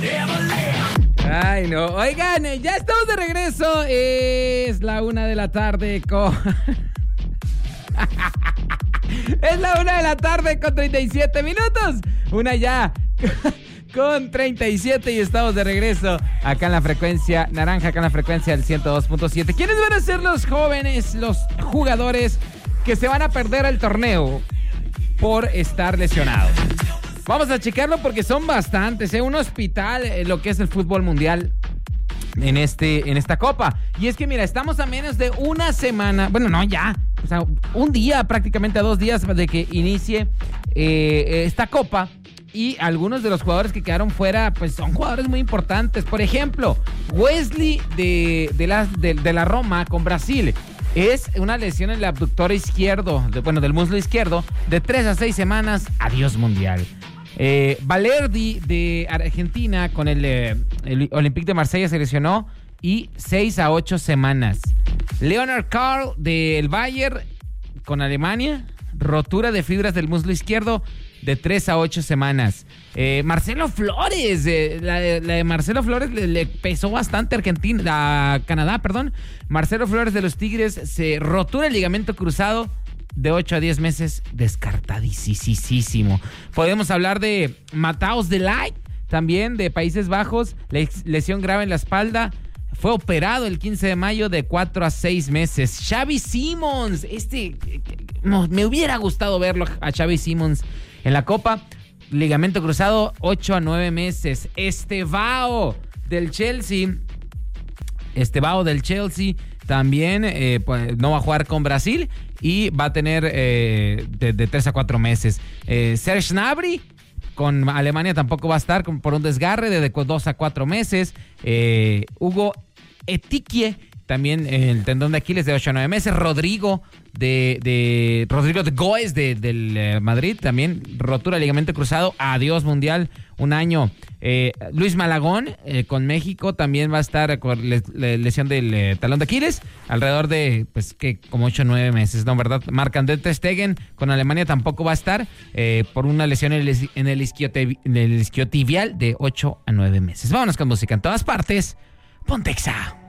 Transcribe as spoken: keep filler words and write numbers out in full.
Ay, no. Oigan, ya estamos de regreso. Es la una de la tarde con... Es la una de la tarde con treinta y siete minutos. Una ya con treinta y siete y estamos de regreso acá en la frecuencia naranja, acá en la frecuencia del ciento dos punto siete. ¿Quiénes van a ser los jóvenes, los jugadores que se van a perder el torneo por estar lesionados? Vamos a checarlo porque son bastantes, ¿eh? Un hospital, eh, lo que es el fútbol mundial en este en esta copa. Y es que mira, estamos a menos de una semana, bueno, no, ya, o sea, un día, prácticamente a dos días de que inicie eh, esta copa. Y algunos de los jugadores que quedaron fuera, pues son jugadores muy importantes. Por ejemplo, Wesley de, de, la, de, de la Roma con Brasil. Es una lesión en el abductor izquierdo, de, bueno, del muslo izquierdo, de tres a seis semanas, adiós mundial. Eh, Valerdi de Argentina con el, eh, el Olympique de Marsella se lesionó y seis a ocho semanas. Leonard Karl del Bayern con Alemania, rotura de fibras del muslo izquierdo de tres a ocho semanas. Eh, Marcelo Flores, eh, la, la de Marcelo Flores le, le pesó bastante a Argentina, a Canadá, perdón. Marcelo Flores de los Tigres se rotura el ligamento cruzado de ocho a diez meses, descartadísimo. Podemos hablar de Matthijs de Ligt, también de Países Bajos, lesión grave en la espalda. Fue operado el quince de mayo de cuatro a seis meses. Xavi Simons, este, no, me hubiera gustado verlo a Xavi Simons en la Copa. Ligamento cruzado, ocho a nueve meses. Estevao del Chelsea, Estevao del Chelsea también eh, pues, no va a jugar con Brasil y va a tener eh, de, de tres a cuatro meses. Eh, Serge Gnabry con Alemania tampoco va a estar con, por un desgarre de, de dos a cuatro meses. Eh, Hugo Etiquie, también el tendón de Aquiles de ocho a nueve meses. Rodrigo de, de Rodrigo de Goes de, del eh, Madrid, también rotura de ligamento cruzado, adiós mundial, un año. Eh, Luis Malagón eh, con México también va a estar con les, lesión del eh, talón de Aquiles, alrededor de, pues, que como ocho o nueve meses, ¿no? ¿Verdad? Marc-André ter Stegen con Alemania tampoco va a estar eh, por una lesión en el, en el, isquiote, en el isquiotibial de ocho a nueve meses. Vámonos con música en todas partes. Pontexa.